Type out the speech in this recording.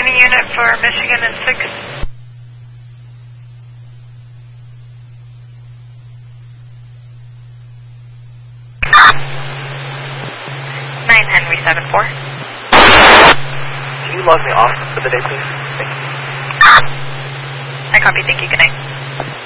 Any unit for Michigan and 6? Henry 74. Can you log me off for the day, please? Thank you. I copy. Thank you. Good night.